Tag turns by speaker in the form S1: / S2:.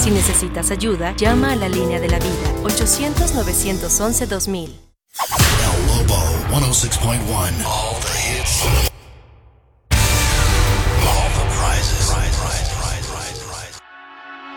S1: Si necesitas ayuda, llama a la línea de la vida, 800-911-2000.
S2: El Lobo 106.1. All the hits.